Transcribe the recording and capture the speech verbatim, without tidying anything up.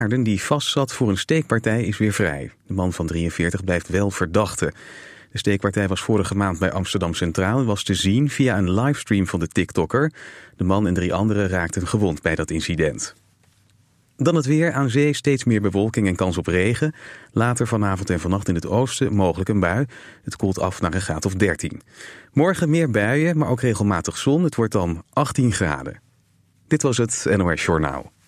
die vastzat voor een steekpartij is weer vrij. De man van drieënveertig blijft wel verdachte. De steekpartij was vorige maand bij Amsterdam Centraal en was te zien via een livestream van de TikToker. De man en drie anderen raakten gewond bij dat incident. Dan het weer. Aan zee steeds meer bewolking en kans op regen. Later vanavond en vannacht in het oosten mogelijk een bui. Het koelt af naar een graad of dertien. Morgen meer buien, maar ook regelmatig zon. Het wordt dan achttien graden. Dit was het N O S Journaal.